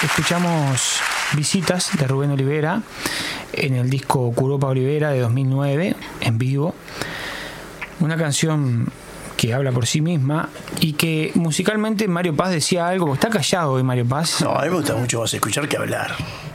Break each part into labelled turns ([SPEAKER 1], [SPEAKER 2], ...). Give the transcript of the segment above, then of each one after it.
[SPEAKER 1] Escuchamos Visitas de Rubén Olivera en el disco Curopa Olivera de 2009 en vivo. Una canción que habla por sí misma y que musicalmente Mario Paz decía algo. Está callado hoy Mario Paz.
[SPEAKER 2] No, a mí me gusta mucho más escuchar que hablar.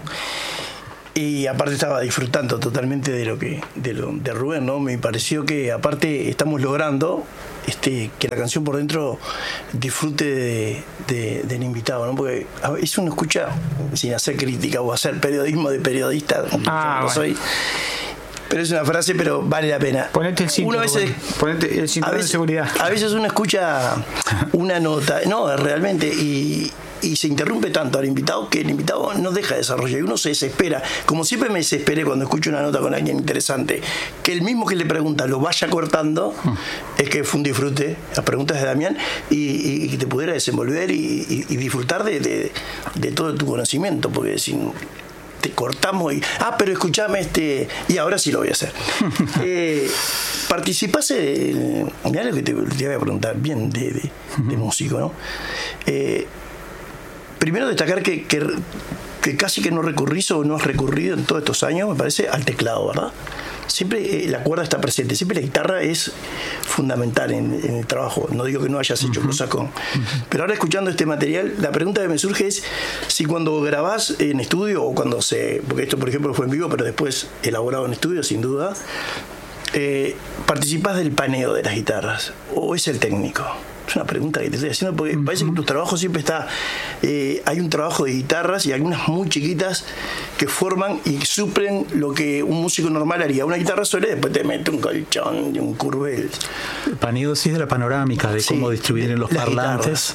[SPEAKER 2] Y aparte estaba disfrutando totalmente de Rubén, ¿no? Me pareció que aparte estamos logrando que la canción por dentro disfrute del invitado, ¿no? Porque a veces uno escucha sin hacer crítica o hacer periodismo de periodista, como yo no soy. Pero es una frase, pero vale la pena.
[SPEAKER 1] Ponete el cinturón. Ponete el cinturón de seguridad.
[SPEAKER 2] A veces uno escucha una nota, no, realmente, y se interrumpe tanto al invitado que el invitado no deja de desarrollar y uno se desespera. Como siempre me desesperé cuando escucho una nota con alguien interesante, que el mismo que le pregunta lo vaya cortando, es que fue un disfrute, las preguntas de Damián, y que te pudiera desenvolver y disfrutar de todo tu conocimiento, porque sin te cortamos y pero escuchame y ahora sí lo voy a hacer. Participás mirá lo que te voy a preguntar bien de músico, ¿no? Primero destacar que casi que no recurrís o no has recurrido en todos estos años, me parece, al teclado, ¿verdad? Siempre la cuerda está presente, siempre la guitarra es fundamental en el trabajo. No digo que no hayas hecho cosas con... Pero ahora escuchando este material, la pregunta que me surge es si cuando grabás en estudio o cuando porque esto por ejemplo fue en vivo, pero después elaborado en estudio sin duda, participás del paneo de las guitarras o es el técnico. Es una pregunta que te estoy haciendo porque parece que en tu trabajo siempre está hay un trabajo de guitarras y algunas muy chiquitas que forman y suplen lo que un músico normal haría. Una guitarra sola y después te mete un colchón y un curvel.
[SPEAKER 3] El paneo sí es de la panorámica, de cómo distribuir en los parlantes.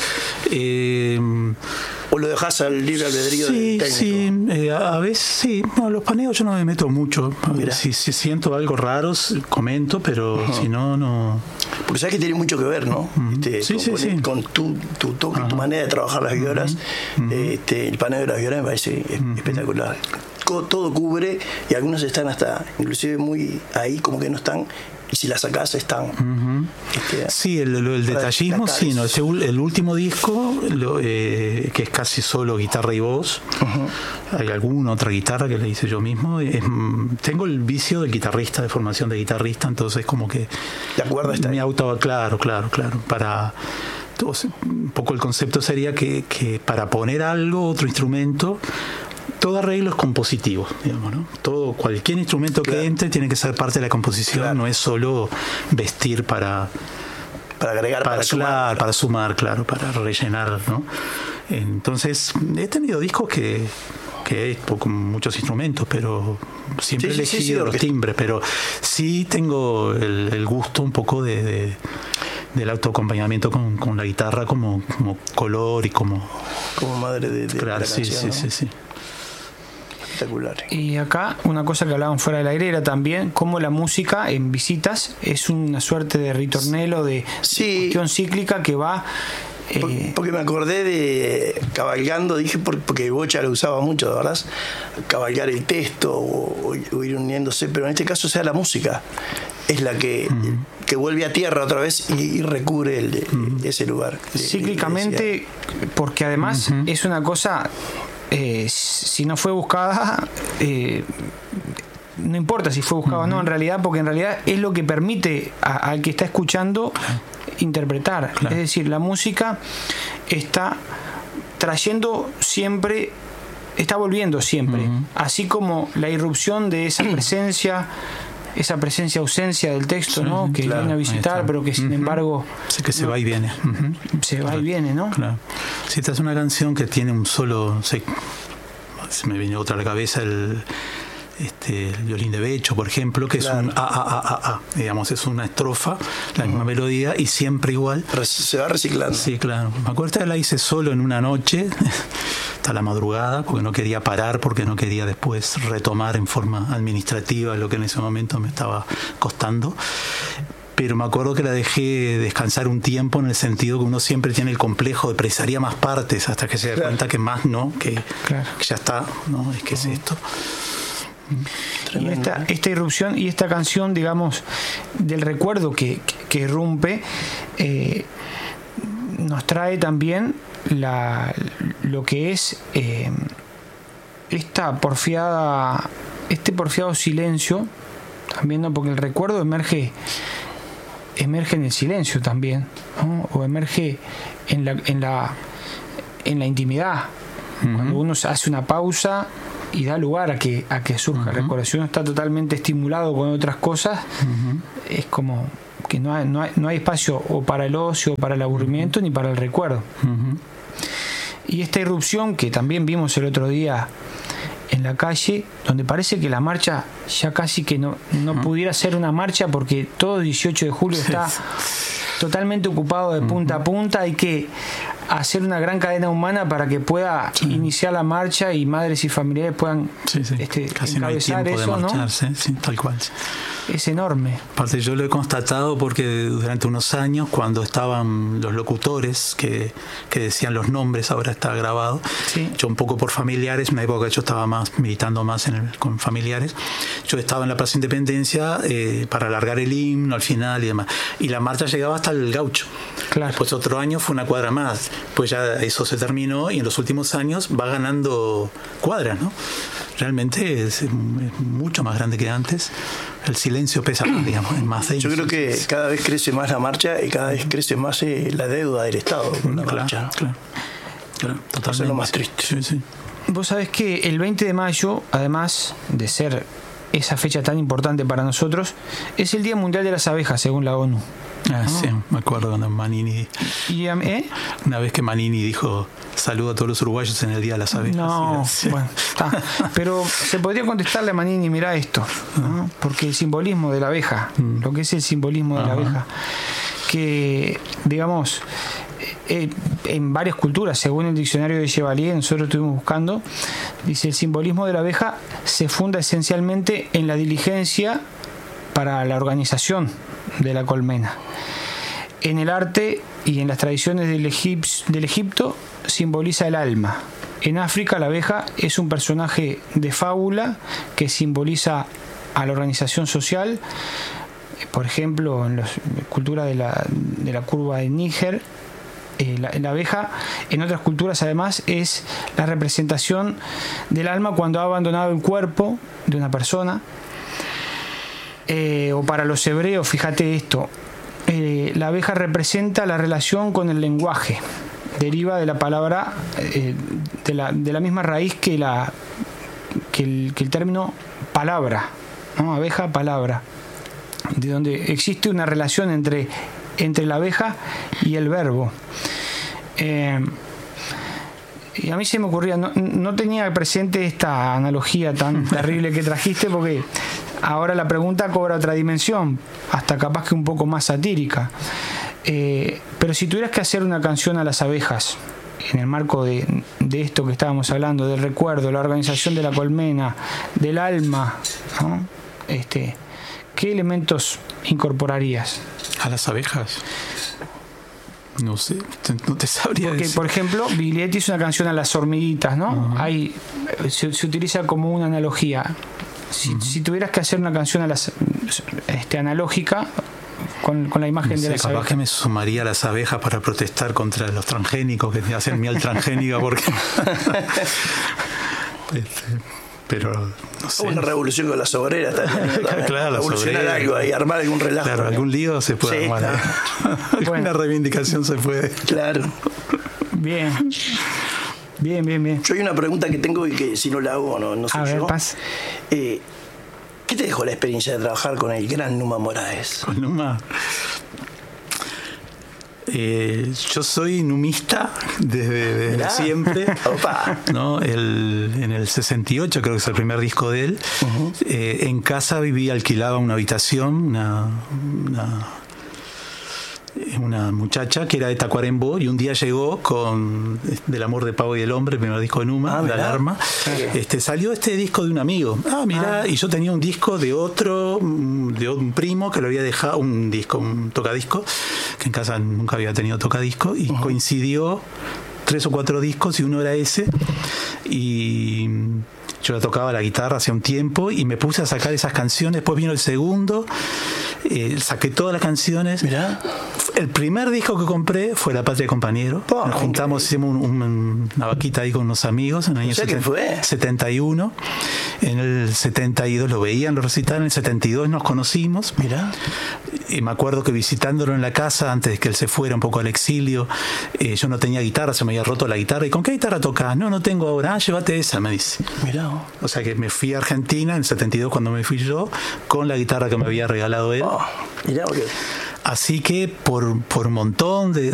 [SPEAKER 2] ¿O lo dejas al libre albedrío del técnico?
[SPEAKER 3] Sí, a veces sí. No, los paneos yo no me meto mucho. Si siento algo raro, comento, pero si no, no.
[SPEAKER 2] Porque sabes que tiene mucho que ver, ¿no? Con tu toque, tu manera de trabajar las violas. El paneo de las violas me parece espectacular. Todo cubre y algunas están hasta, inclusive muy ahí, como que no están. Y si las sacás están.
[SPEAKER 3] Sí, el detallismo, sí, no. El último disco, que es casi solo guitarra y voz, hay alguna otra guitarra que le hice yo mismo. Tengo el vicio del guitarrista, de formación de guitarrista, entonces como que
[SPEAKER 2] la cuerda está
[SPEAKER 3] ahí. Claro. Un poco el concepto sería que para poner algo, otro instrumento, todo arreglo es compositivo, digamos, ¿no? Cualquier instrumento que entre tiene que ser parte de la composición, no es solo vestir para
[SPEAKER 2] agregar, para
[SPEAKER 3] sumar, claro, para rellenar, ¿no? Entonces, he tenido discos que con muchos instrumentos, pero siempre he elegido los timbres, pero sí tengo el gusto un poco del autoacompañamiento con la guitarra como color y como
[SPEAKER 2] madre de
[SPEAKER 3] claro,
[SPEAKER 2] la canción,
[SPEAKER 3] sí.
[SPEAKER 1] Y acá una cosa que hablaban fuera del aire era también cómo la música en Visitas es una suerte de ritornelo, de cuestión cíclica que va...
[SPEAKER 2] Porque me acordé de cabalgando, dije porque Bocha lo usaba mucho, ¿verdad? Cabalgar el texto o ir uniéndose, pero en este caso sea la música es la que vuelve a tierra otra vez y recubre ese lugar.
[SPEAKER 1] Cíclicamente, porque además es una cosa... si no fue buscada, no importa si fue buscada o no en realidad, porque en realidad es lo que permite al que está escuchando interpretar. Es decir, la música está trayendo siempre, está volviendo siempre, así como la irrupción de esa presencia ausencia del texto, ¿no? Que viene a visitar, pero que sin embargo
[SPEAKER 3] sí, que se va y viene.
[SPEAKER 1] Se va y viene, ¿no?
[SPEAKER 3] Claro. Si esta es una canción que tiene un solo, se me viene otra a la cabeza, el violín de Becho, por ejemplo, que es un digamos, es una estrofa, la misma melodía y siempre igual.
[SPEAKER 2] Se va reciclando.
[SPEAKER 3] Sí, claro. Me acuerdo que la hice solo en una noche, hasta la madrugada, porque no quería parar, porque no quería después retomar en forma administrativa lo que en ese momento me estaba costando. Pero me acuerdo que la dejé descansar un tiempo, en el sentido que uno siempre tiene el complejo de precisaría más partes hasta que se da cuenta que más no, que ya está, ¿no? Es que es esto.
[SPEAKER 1] Y esta irrupción y esta canción, digamos, del recuerdo que irrumpe, nos trae también lo que es este porfiado silencio también, ¿no? Porque el recuerdo emerge en el silencio también, ¿no? O emerge en la intimidad, cuando uno hace una pausa y da lugar a que surja el recuerdo. Si uno está totalmente estimulado con otras cosas, es como que no hay espacio o para el ocio, o para el aburrimiento, ni para el recuerdo. Y esta irrupción que también vimos el otro día en la calle, donde parece que la marcha ya casi que no pudiera ser una marcha, porque todo 18 de julio está totalmente ocupado de punta a punta. Hay que hacer una gran cadena humana para que pueda iniciar la marcha y madres y familiares puedan
[SPEAKER 3] casi no hay tiempo
[SPEAKER 1] eso,
[SPEAKER 3] de marcharse, ¿no? Sí, tal cual.
[SPEAKER 1] Es enorme.
[SPEAKER 3] Aparte, yo lo he constatado porque durante unos años, cuando estaban los locutores que decían los nombres, ahora está grabado, yo un poco por familiares, en una época yo estaba militando más con familiares, yo estaba en la Plaza Independencia para alargar el himno al final y demás, y la marcha llegaba hasta el Gaucho. Claro. Después otro año fue una cuadra más, pues ya eso se terminó, y en los últimos años va ganando cuadras, ¿no? Realmente es mucho más grande que antes. El silencio pesa, digamos, en más de ellos.
[SPEAKER 2] Yo creo que cada vez crece más la marcha y cada vez crece más la deuda del Estado con la marcha. Claro, totalmente. Eso es lo más triste.
[SPEAKER 3] Sí.
[SPEAKER 1] Vos sabés que el 20 de mayo, además de ser esa fecha tan importante para nosotros, es el Día Mundial de las Abejas, según la ONU.
[SPEAKER 3] Sí, me acuerdo cuando Manini... Una vez que Manini dijo: saludo a todos los uruguayos en el Día de las Abejas.
[SPEAKER 1] No, bueno, está. Pero se podría contestarle a Manini: mirá esto, ¿no? Porque el simbolismo de la abeja, lo que es el simbolismo de la abeja, que, digamos, en varias culturas, según el diccionario de Chevalier, nosotros estuvimos buscando, dice: el simbolismo de la abeja se funda esencialmente en la diligencia para la organización de la colmena. En el arte y en las tradiciones del Egipto simboliza el alma. En África, la abeja es un personaje de fábula que simboliza a la organización social. Por ejemplo, en la cultura de la curva de Níger, la abeja en otras culturas además es la representación del alma cuando ha abandonado el cuerpo de una persona. O para los hebreos, fíjate esto, la abeja representa la relación con el lenguaje, deriva de la palabra, de la misma raíz que el término palabra, ¿no? Abeja, palabra, de donde existe una relación entre la abeja y el verbo. Y a mí se me ocurría, no tenía presente esta analogía tan terrible que trajiste, porque ahora la pregunta cobra otra dimensión, hasta capaz que un poco más satírica. Pero si tuvieras que hacer una canción a las abejas, en el marco de esto que estábamos hablando, del recuerdo, la organización de la colmena, del alma, ¿no? ¿Qué elementos incorporarías?
[SPEAKER 3] ¿A las abejas? No sé, no te sabría
[SPEAKER 1] porque,
[SPEAKER 3] decir.
[SPEAKER 1] Por ejemplo, Biglietti hizo una canción a las hormiguitas, ¿no? Se utiliza como una analogía. Si tuvieras que hacer una canción a las analógica con la imagen de las abejas.
[SPEAKER 3] Capaz que me sumaría a las abejas para protestar contra los transgénicos que hacen miel transgénica, porque pero no sé.
[SPEAKER 2] Una revolución con las obreras también.
[SPEAKER 3] Claro,
[SPEAKER 2] revolucionar algo ahí, armar algún relajo.
[SPEAKER 3] Claro, algún lío se puede armar.
[SPEAKER 2] Claro.
[SPEAKER 3] Alguna reivindicación se puede.
[SPEAKER 2] Claro.
[SPEAKER 1] Bien.
[SPEAKER 2] Yo hay una pregunta que tengo y que si no la hago no sé. A ver, paz. ¿Qué te dejó la experiencia de trabajar con el gran Numa Moraes?
[SPEAKER 3] Con Numa. Yo soy numista desde siempre.
[SPEAKER 2] Opa.
[SPEAKER 3] ¿No? En el 68 creo que es el primer disco de él. En casa vivía, alquilaba una habitación, una muchacha que era de Tacuarembó, y un día llegó con Del amor de Pavo y el hombre, el primer disco de Numa, La alarma. Salió este disco de un amigo. Y yo tenía un disco de un primo que lo había dejado, un tocadisco, que en casa nunca había tenido tocadisco, y coincidió 3 o 4 discos y uno era ese, y yo tocaba la guitarra hace un tiempo y me puse a sacar esas canciones. Después vino el segundo, saqué todas las canciones.
[SPEAKER 2] Mirá.
[SPEAKER 3] El primer disco que compré fue La Patria Compañero. Nos juntamos, hicimos una vaquita ahí con unos amigos en el año 71. En el 72 lo veían, lo recitaban. En el 72 nos conocimos.
[SPEAKER 2] Mirá.
[SPEAKER 3] Y me acuerdo que visitándolo en la casa, antes de que él se fuera un poco al exilio, yo no tenía guitarra, se me había roto la guitarra. ¿Y con qué guitarra tocás? No tengo ahora. Llévate esa, me dice.
[SPEAKER 2] Mirá.
[SPEAKER 3] O sea que me fui a Argentina en el 72 cuando me fui yo, con la guitarra que me había regalado él.
[SPEAKER 2] Mirá, boludo.
[SPEAKER 3] Así que por un montón de